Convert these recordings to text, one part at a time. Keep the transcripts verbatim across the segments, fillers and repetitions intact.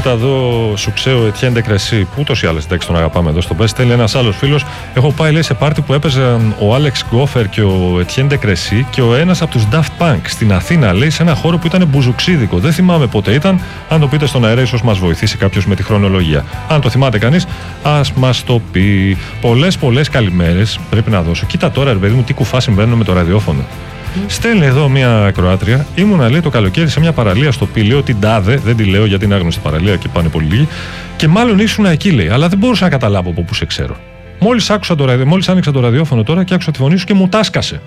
κοίτα εδώ, σου ξέρω Etienne de Crécy, που ούτως ή άλλως εντάξει τον αγαπάμε εδώ στο Best. Στέλνει ένας άλλος φίλος. Έχω πάει λέει σε πάρτι που έπαιζαν ο Alex Goffer και ο Etienne de Crécy και ο ένας από τους Daft Punk στην Αθήνα, λέει, σε ένα χώρο που ήταν μπουζουξίδικο. Δεν θυμάμαι πότε ήταν. Αν το πείτε στον αέρα, ίσως μας βοηθήσει κάποιος με τη χρονολογία. Αν το θυμάται κανείς, ας μας το πει. Πολλές, πολλές καλημέρες πρέπει να δώσω. Κοίτα τώρα, ρε παιδί μου, τι κουφά συμβαίνουν με το ραδιόφωνο. Mm. Στέλνει εδώ μια Κροάτρια. Ήμουνα, λέει, το καλοκαίρι σε μια παραλία στο Πήλαιο, την Τάδε, δεν τη λέω γιατί είναι άγνωστη παραλία και πάνε πολύ λίγοι. Και μάλλον ήσουν εκεί, λέει, αλλά δεν μπορούσα να καταλάβω από πού σε ξέρω. Μόλις άκουσα το ραδι... Μόλις άνοιξα το ραδιόφωνο τώρα και άκουσα τη φωνή σου και μου τάσκασε.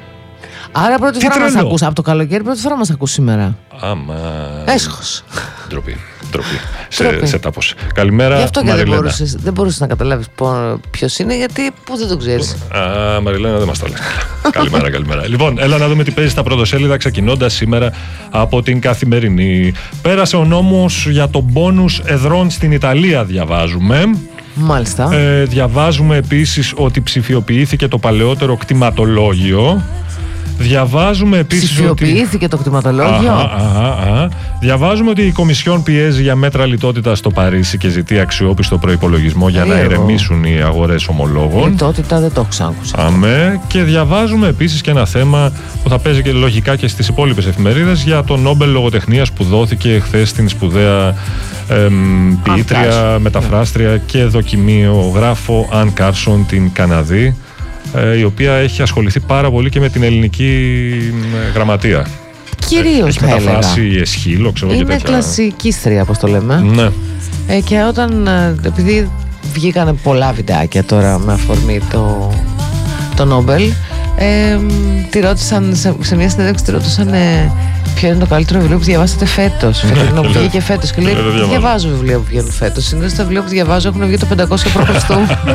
Άρα πρώτη τι φορά μας ακούς, από το καλοκαίρι πρώτη φορά μας ακούς σήμερα. Άμα... Έσχος. Ντροπή, ντροπή. σε, σε τάπος. Καλημέρα, γι' αυτό και Μαριλένα. δεν μπορούσες, δεν μπορούσες να καταλάβεις ποιος είναι, γιατί που δεν το ξέρεις. Α, Μαριλένα, δεν μας τα λες. Καλημέρα, καλημέρα. Λοιπόν, έλα να δούμε τι παίζει στα πρωτοσέλιδα, ξεκινώντας σήμερα από την Καθημερινή. Πέρασε ο νόμος για το μπόνους εδρών στην Ιταλία, διαβάζουμε. Μάλιστα. Ε, διαβάζουμε επίσης ότι ψηφιοποιήθηκε το παλαιότερο κτηματολόγιο. Διαβάζουμε επίσης ψηφιοποιήθηκε ότι... το κτηματολόγιο. Αχα, αχα, αχα. Διαβάζουμε ότι η Κομισιόν πιέζει για μέτρα λιτότητα στο Παρίσι και ζητεί αξιόπιστο προϋπολογισμό για Λίγο. να ηρεμήσουν οι αγορές ομολόγων. Λιτότητα δεν το έχω ξανακούσει. Αμέ. Και διαβάζουμε επίσης και ένα θέμα που θα παίζει και λογικά και στις υπόλοιπες εφημερίδες για το Νόμπελ Λογοτεχνίας που δόθηκε χθες στην σπουδαία εμ, ποιήτρια, μεταφράστρια και δοκιμιογράφο Αν Κάρσον, την Καναδή, η οποία έχει ασχοληθεί πάρα πολύ και με την ελληνική γραμματεία. Κυρίως θα έλεγα. Έχει μεταφράσει Εσχύλο, ξέρω και είναι τέτοια. κλασικίστρια, όπως το λέμε. Ναι. Ε, και όταν, επειδή βγήκανε πολλά βιντεάκια τώρα με αφορμή το, το Νόμπελ, ε, τη ρώτησαν, σε, σε μια συνέντευξη τη ρώτησαν ε, ποιο είναι το καλύτερο βιβλίο που διαβάσατε φέτος. Φετινό που βγήκε φέτος. Και λέει: δεν διαβάζω βιβλία που βγαίνουν φέτος. Συνήθως τα βιβλία που διαβάζω έχουν βγει το πεντακόσια προ Χριστού.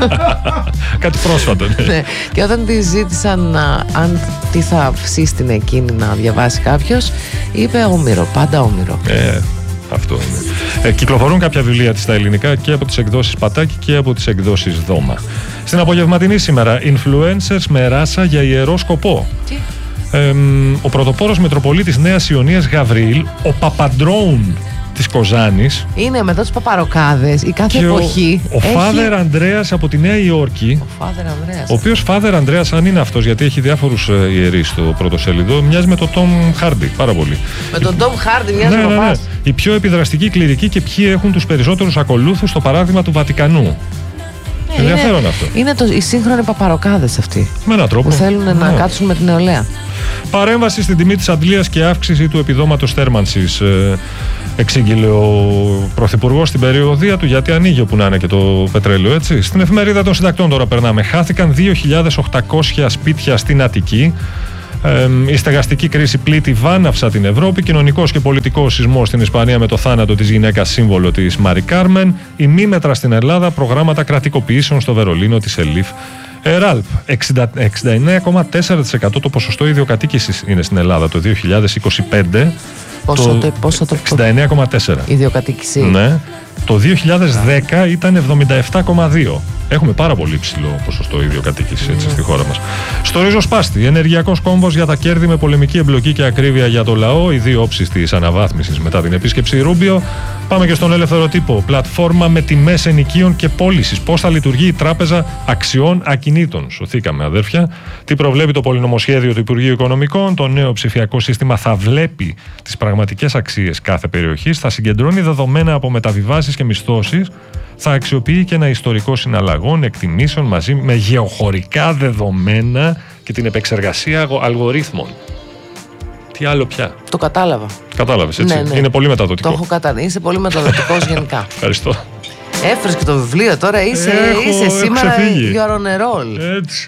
Κάτι πρόσφατο. Ναι. Και όταν τη ζήτησαν α, αν τι θα σύστηνε εκείνη να διαβάσει κάποιος, είπε Όμηρο, πάντα Όμηρο. Ε, αυτό είναι. Ε, κυκλοφορούν κάποια βιβλία της στα ελληνικά και από τις εκδόσεις Πατάκη και από τις εκδόσεις Δώμα. Στην απογευματινή σήμερα, influencers με ράσα για ιερό σκοπό. Τι? Ε, ο πρωτοπόρος Μητροπολίτης Νέας Ιωνίας Γαβριήλ, ο Παπαντρόουν της Κοζάνης, είναι μετά τους παπαροκάδες η κάθε και εποχή. Ο, ο έχει... Φάδερ Ανδρέας από τη Νέα Υόρκη. Ο Φάδερ Ανδρέας. Ο οποίος Φάδερ Ανδρέας, αν είναι αυτός, γιατί έχει διάφορους ε, ιερείς στο πρωτοσέλιδο, μοιάζει με τον Τόμ Χάρντι πάρα πολύ. Με τον Τόμ Χάρντι μοιάζει ναι, με ναι, ναι. παπάς. Οι πιο επιδραστικοί κληρικοί και ποιοι έχουν τους περισσότερους ακολούθους στο παράδειγμα του Βατικανού. Ε, ενδιαφέρον είναι, αυτό. Είναι το, οι σύγχρονοι παπαροκάδες αυτοί. Με έναν τρόπο. Που θέλουν ναι. να κάτσουν με την νεολαία. Παρέμβαση στην τιμή της αντλίας και αύξηση του επιδόματος θέρμανσης, ε, εξήγηλε ο Πρωθυπουργός στην περιοδία του, γιατί ανοίγει όπου να είναι και το πετρέλαιο, έτσι. Στην εφημερίδα των συντακτών τώρα περνάμε. Χάθηκαν δύο χιλιάδες οκτακόσια σπίτια στην Αττική. Ε, η στεγαστική κρίση πλήττει βάναυσα την Ευρώπη. Κοινωνικός και πολιτικός σεισμός στην Ισπανία με το θάνατο της γυναίκας σύμβολο της Μάρι Κάρμεν. Ημίμετρα στην Ελλάδα, προγράμματα κρατικοποιήσεων στο Βερολίνο της Ελίφ Εράλπ. εξήντα εννέα κόμμα τέσσερα τοις εκατό το ποσοστό ιδιοκατοίκησης είναι στην Ελλάδα το δύο χιλιάδες είκοσι πέντε. Πόσο το, το, πόσο το εξήντα εννέα κόμμα τέσσερα. Ιδιοκατοίκηση. Ναι. Το δύο χιλιάδες δέκα ήταν εβδομήντα επτά κόμμα δύο. Έχουμε πάρα πολύ ψηλό ποσοστό ιδιοκατοίκησης έτσι, mm. στη χώρα μας. Στο ριζοσπάστη, ενεργειακός κόμβος για τα κέρδη με πολεμική εμπλοκή και ακρίβεια για το λαό. Οι δύο όψεις της αναβάθμισης μετά την επίσκεψη Ρούμπιο. Πάμε και στον ελεύθερο τύπο. Πλατφόρμα με τιμές ενοικίων και πώλησης. Πώς θα λειτουργεί η Τράπεζα Αξιών Ακινήτων. Σωθήκαμε, αδέρφια. Τι προβλέπει το πολυνομοσχέδιο του Υπουργείου Οικονομικών. Το νέο ψηφιακό σύστημα θα βλέπει τις πραγματικές αξίες κάθε περιοχής. Θα συγκεντρώνει δεδομένα από μεταβιβάσεις και μισθώσεις. Θα αξιοποιεί και ένα ιστορικό συναλλαγών, εκτιμήσεων μαζί με γεωχωρικά δεδομένα και την επεξεργασία αλγορίθμων. Τι άλλο πια. Το κατάλαβα. Κατάλαβες, έτσι. Ναι, ναι. Είναι πολύ μεταδοτικό. Το έχω καταλάβει. Είσαι πολύ μεταδοτικός γενικά. Ευχαριστώ. Έφερες και το βιβλίο τώρα. Είσαι, έχω, είσαι έχω σήμερα. ξεφύγει. You are on a roll. Έτσι.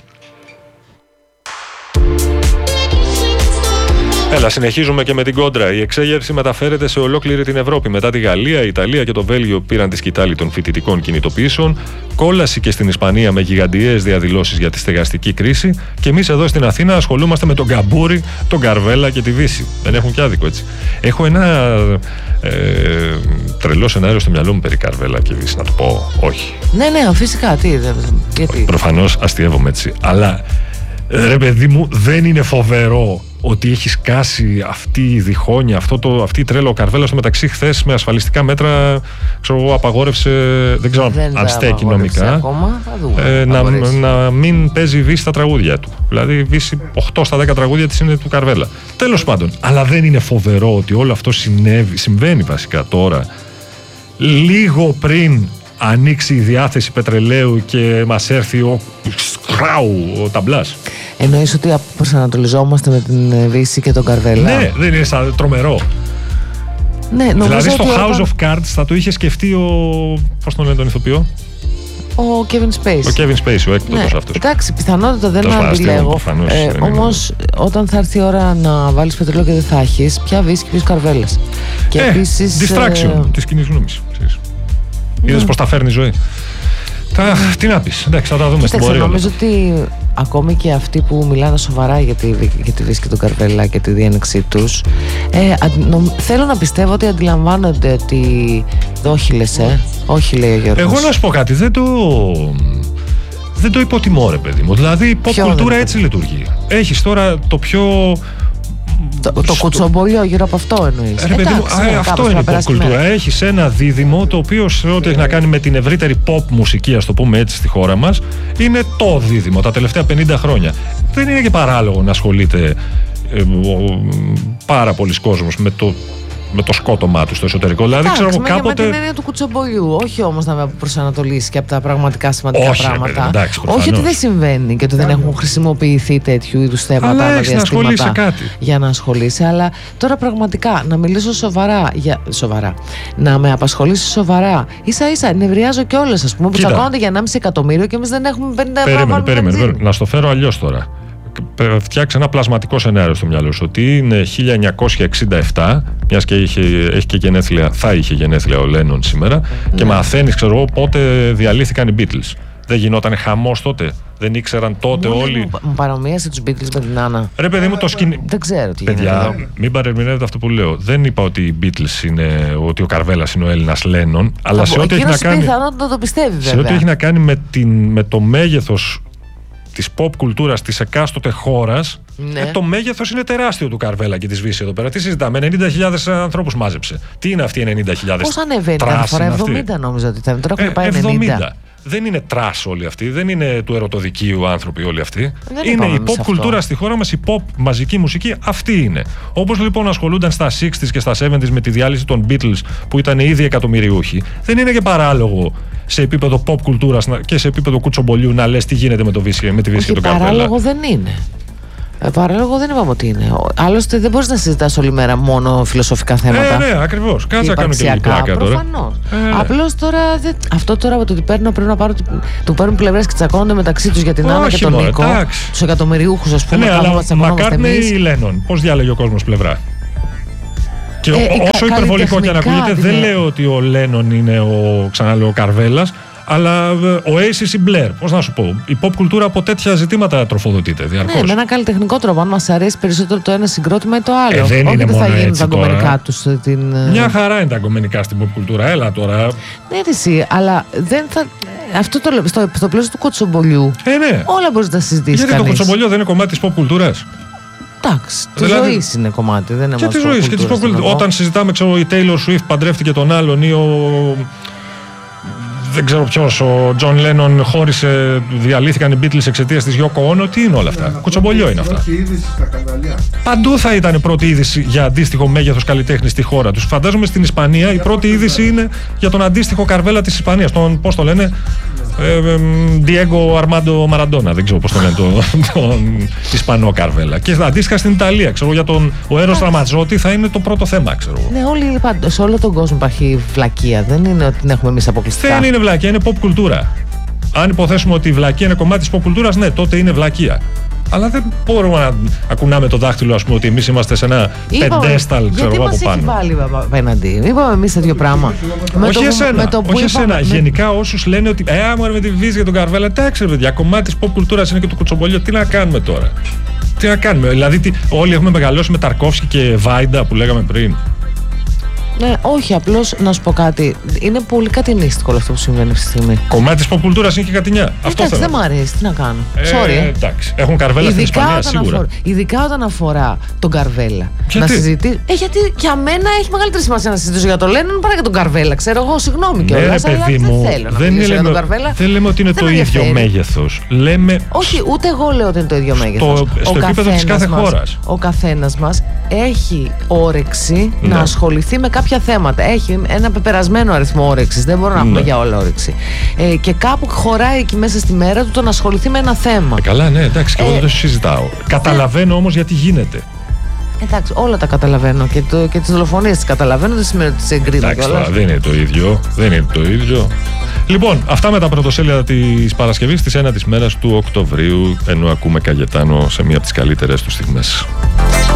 Έλα, συνεχίζουμε και με την κόντρα. Η εξέγερση μεταφέρεται σε ολόκληρη την Ευρώπη. Μετά τη Γαλλία, η Ιταλία και το Βέλγιο πήραν τη σκητάλη των φοιτητικών κινητοποιήσεων. Κόλαση και στην Ισπανία με γιγαντιαίες διαδηλώσεις για τη στεγαστική κρίση. Και εμείς εδώ στην Αθήνα ασχολούμαστε με τον Καμπούρη, τον Καρβέλα και τη Δύση. Δεν έχουν κι άδικο, έτσι. Έχω ένα ε, τρελό σενάριο στο μυαλό μου περί Καρβέλα και Δύση, να το πω. Όχι. Ναι, ναι, φυσικά. Τι, γιατί. Προφανώς αστειεύομαι έτσι. Αλλά ρε παιδί μου, δεν είναι φοβερό ότι έχει σκάσει αυτή η διχόνοια, αυτό το, αυτή η τρέλα. Ο Καρβέλα στο μεταξύ χθες με ασφαλιστικά μέτρα, ξέρω εγώ, απαγόρευσε, δεν ξέρω δεν αν στέκει νομικά, ακόμα, θα δούμε, ε, να, να μην παίζει Βύση στα τραγούδια του. Δηλαδή η Βύση οκτώ στα δέκα τραγούδια της είναι του Καρβέλα. Τέλος πάντων, αλλά δεν είναι φοβερό ότι όλο αυτό συνέβη, συμβαίνει βασικά τώρα, λίγο πριν ανοίξει η διάθεση πετρελαίου και μας έρθει ο σκράου, ο ταμπλάς. Εννοείς ότι προσανατολιζόμαστε με την Βύση και τον Καρβέλα? Ναι, δεν είναι σαν τρομερό. Ναι, δηλαδή στο House όταν... of Cards θα το είχε σκεφτεί ο... πώς τον λένε τον ηθοποιό? Ο Kevin Spacey. Ο Kevin Spacey, ο έκπτωτος, ναι, αυτός. Εντάξει, πιθανότητα δεν το αντιλέγω. Ε, όμως όταν θα έρθει η ώρα να βάλεις πετρέλαιο και δεν θα έχεις, ποια Βύση και ποιος Καρβέλας. Και ε, επίσης. Distraction ε... της κοινής γνώμης. Είδες ναι. πώς τα φέρνει η ζωή. Τα, τι να πεις, εντάξει, θα τα δούμε στην πορεία. Νομίζω ότι ακόμη και αυτοί που μιλάνε σοβαρά για τη, για τη Βύση και τον Καρβέλα και τη διένεξή τους, ε, νο, θέλω να πιστεύω ότι αντιλαμβάνονται ότι δόχιλες, ε. Όχι, λέει ο Γιώργος. Εγώ να σου πω κάτι, δεν το, δεν το υποτιμώ, ρε παιδί μου. Δηλαδή η pop κουλτούρα έτσι λειτουργεί. Έχεις τώρα το πιο... Το, το στο... κουτσομπολιό γύρω από αυτό εννοείς? Ρε παιδί μου, α, αυτό είναι η pop κουλτούρα. Έχεις ένα δίδυμο το οποίο σε ό,τι έχει να κάνει με την ευρύτερη pop μουσική, ας το πούμε έτσι, στη χώρα μας, είναι το δίδυμο τα τελευταία πενήντα χρόνια. Δεν είναι και παράλογο να ασχολείται ε, ε, πάρα πολλοί κόσμος με το, με το σκότωμά του στο εσωτερικό. Δηλαδή, εντάξει, ξέρω κάποτε. Με την έννοια του κουτσομπολιού. Όχι όμως να με προσανατολίσει και από τα πραγματικά σημαντικά όχι, πράγματα. Εντάξει, όχι ότι δεν συμβαίνει και ότι δεν έχουν χρησιμοποιηθεί τέτοιου είδους θέματα αλλά διαστήματα να κάτι. Για να ασχολείσαι. Αλλά τώρα πραγματικά να μιλήσω σοβαρά. Για... Σοβαρά. Να με απασχολήσει σοβαρά. Ίσα ίσα νευριάζω κιόλας, ας πούμε, που τσακώνονται για ενάμιση εκατομμύριο και εμείς δεν έχουμε πενήντα ευρώ. Περίμενε, περίμενε. Να στο φέρω αλλιώς τώρα. Φτιάξε ένα πλασματικό σενάριο στο μυαλό σου ότι είναι χίλια εννιακόσια εξήντα επτά, μιας και είχε, έχει και γενέθλια, θα είχε γενέθλια ο Λένον σήμερα, ναι. Και μαθαίνεις, ξέρω εγώ, πότε διαλύθηκαν οι Beatles. Δεν γινόταν χαμός τότε? Δεν ήξεραν τότε μου, όλοι? Μου, μου παρομοίασε τους Beatles με την Άννα. Ρε παιδί μου, το σκηνή. Δεν ξέρω τι παιδιά, γίνεται εδώ. Μην παρερμηνεύετε αυτό που λέω. Δεν είπα ότι οι Beatles είναι, ότι ο Καρβέλας είναι ο Έλληνας Λένον, αλλά σε ό,τι έχει να κάνει. Να το πιστεύει, σε ό,τι έχει να κάνει με, την, με το μέγεθος της pop κουλτούρας της εκάστοτε χώρας, ναι. ε, το μέγεθος είναι τεράστιο του Καρβέλα και της Βύση εδώ πέρα. Τι συζητάμε, ενενήντα χιλιάδες ανθρώπους μάζεψε. Τι είναι αυτοί οι ενενήντα χιλιάδες? Πώς ανεβαίνει κάθε φορά? εβδομήντα νόμιζα ότι ήταν. Τώρα έχουν πάει εβδομήντα. Δεν είναι τρας όλοι αυτοί, δεν είναι του ερωτοδικείου άνθρωποι όλοι αυτοί. Δεν είναι η pop κουλτούρα στη χώρα μας, η pop μαζική μουσική, αυτή είναι. Όπως λοιπόν ασχολούνταν στα εξήντα και στα εβδομήντα με τη διάλυση των Beatles που ήταν ήδη εκατομμυριούχοι, δεν είναι και παράλογο σε επίπεδο pop κουλτούρας και σε επίπεδο κουτσομπολιού να λες τι γίνεται με, το Βύση, με τη Βύση και τον Καρβέλα. Παράλογο δεν είναι. Ε, παράλογο δεν είπαμε ότι είναι. Άλλωστε δεν μπορείς να συζητάς όλη μέρα μόνο φιλοσοφικά θέματα. Ε, ναι, ακριβώς. Κάτσε να κάνω και λίγη πλάκα τώρα. Προφανώς. Ε, Απλώς τώρα, δε, αυτό τώρα από το ότι παίρνω πρέπει να πάρω, του παίρνουν πλευρές και τσακώνονται μεταξύ τους για την Άννα και τον Νίκο. Τους εκατομμυριούχους, ας πούμε. Ναι, αλλά Μακάρτνεϊ ή Λένον, πώς διάλεγε ο κόσμος πλευρά? Και ε, όσο υπερβολικό και αν ακούγεται, δεν λέω ότι ο Λένον είναι ο, ξαναλέω, ο Καρβέλας, αλλά ο Aces ή Blair, πώς να σου πω, η pop κουλτούρα από τέτοια ζητήματα τροφοδοτείται διαρκώς. Ναι, με ένα καλλιτεχνικό τρόπο. Αν μας αρέσει περισσότερο το ένα συγκρότημα ή το άλλο. Ε, δεν όχι είναι δεν μόνο θα γίνουν έτσι τα αγκομενικά τους. Την... Μια χαρά είναι τα αγκομενικά στην pop κουλτούρα, έλα τώρα. Ναι, εσύ, αλλά δεν θα. Αυτό το λέω. Στο, στο πλαίσιο του κοτσομπολιού. Ε, ναι. Όλα μπορεί να συζητήσει. Γιατί κανείς. Το κοτσομπολιό δεν είναι κομμάτι της pop κουλτούρας? Εντάξει, τη δηλαδή, ζωή είναι κομμάτι. Δεν είναι και τη ζωή και τη pop κουλτούρα. Όταν συζητάμε, ξέρω, η Taylor Swift παντρεύτηκε τον άλλον ή ο. Δεν ξέρω ποιος, ο Τζον Λένον χώρισε, διαλύθηκαν οι Beatles εξαιτίας της Yoko Ono. Τι είναι όλα αυτά? Κουτσομπολιό είναι αυτά. Πρώτη είδηση στα καναλιά. Παντού θα ήταν πρώτη είδηση για αντίστοιχο μέγεθος καλλιτέχνη στη χώρα τους. Φαντάζομαι στην Ισπανία η πρώτη είδηση είναι για τον αντίστοιχο Καρβέλα της Ισπανίας. Τον, πώς το λένε, Diego Armando Maradona. Δεν ξέρω πώς το λένε, τον, τον Ισπανό Καρβέλα. Και αντίστοιχα στην Ιταλία, ξέρω, για τον ο Έρος Ραμαζότη θα είναι το πρώτο θέμα, ξέρω. Ναι, όλοι, πάντως, σε όλο τον κόσμο υπάρχει βλακεία. Δεν είναι ότι την έχουμε εμείς αποκλειστικά. Δεν είναι βλακεία, είναι pop κουλτούρα. Αν υποθέσουμε ότι η βλακεία είναι κομμάτι της pop κουλτούρας, ναι, τότε είναι βλακεία. Αλλά δεν μπορούμε να ακουνάμε το δάχτυλο, ας πούμε, ότι εμείς είμαστε σε ένα πεντέσταλ, ξέρω εγώ, από πάνω. Γιατί μας έχει βάλει απέναντι? Είπαμε εμείς τέτοιο πράγμα. Όχι εσένα, όχι εσένα. Γενικά όσους λένε ότι ε, άμα με τη Βύση και τον Καρβέλα, εντάξει, παιδιά, κομμάτι της pop κουλτούρας είναι και το κουτσομπολιό. Τι να κάνουμε τώρα? Τι να κάνουμε? Δηλαδή, τι, όλοι έχουμε μεγαλώσει με Ταρκόφσκι και Βάιντα που λέγαμε πριν. Ναι, όχι, απλώς να σου πω κάτι. Είναι πολύ κατηνίστικο όλο αυτό που συμβαίνει αυτή τη στιγμή. Κομμάτι της pop-κουλτούρας είναι και κατηνιά. Αυτό εντάξει, δεν μου αρέσει, τι να κάνω. Ε, Sorry. Ε. Εντάξει. Έχουν καρβέλα στην Ισπανία, σίγουρα. Αφορά, ειδικά όταν αφορά τον Καρβέλα. Γιατί? Να συζητήσει. Ε, γιατί για μένα έχει μεγαλύτερη σημασία να συζητήσω για τον Λένον παρά για τον Καρβέλα. Ξέρω εγώ, συγγνώμη κιόλας. Ναι, παιδί μου, δεν θέλω να δεν μιλήσω για τον λέμε, Καρβέλα. δεν λέμε ότι είναι δεν το ίδιο μέγεθος. Λέμε. Όχι, ούτε εγώ λέω ότι είναι το ίδιο μέγεθος. Στο, στο επίπεδο της κάθε χώρας. Ο καθένας μας έχει όρεξη ναι. να ασχοληθεί με κάποια θέματα. Έχει ένα πεπερασμένο αριθμό όρεξης. Δεν μπορώ να πούμε ναι. για όλα όρεξη. Ε, και κάπου χωράει εκεί μέσα στη μέρα του το να ασχοληθεί με ένα θέμα. Ε, καλά, ναι, εντάξει, και εγώ ε, δεν το συζητάω. Καταλαβαίνω όμως γιατί γίνεται. Εντάξει, όλα τα καταλαβαίνω και, το, και τις δολοφονίες τις καταλαβαίνω, δεν σημαίνει ότι τις εγκρίνω. Εντάξει, τώρα, δεν είναι το ίδιο. Δεν είναι το ίδιο. Λοιπόν, αυτά με τα πρωτοσέλιδα της Παρασκευής της ένατης μέρας του Οκτωβρίου, ενώ ακούμε Καγετάνο σε μία από τις καλύτερες του στιγμές.